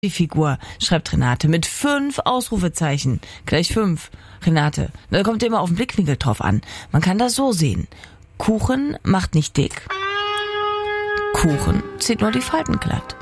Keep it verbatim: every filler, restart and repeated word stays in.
Die Figur, schreibt Renate, mit fünf Ausrufezeichen. Gleich fünf. Renate, da kommt immer auf den Blickwinkel drauf an. Man kann das so sehen. Kuchen macht nicht dick. Kuchen zieht nur die Falten glatt.